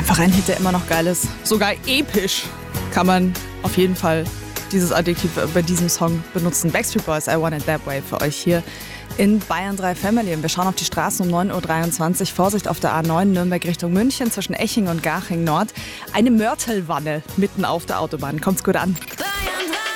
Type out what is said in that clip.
Einfach ein Hit, der immer noch geil ist. Sogar episch kann man auf jeden Fall dieses Adjektiv bei diesem Song benutzen. Backstreet Boys, I Want It That Way für euch hier in Bayern 3 Family. Und wir schauen auf die Straßen um 9.23 Uhr. Vorsicht auf der A9 Nürnberg Richtung München zwischen Eching und Garching Nord. Eine Mörtelwanne mitten auf der Autobahn. Kommt's gut an.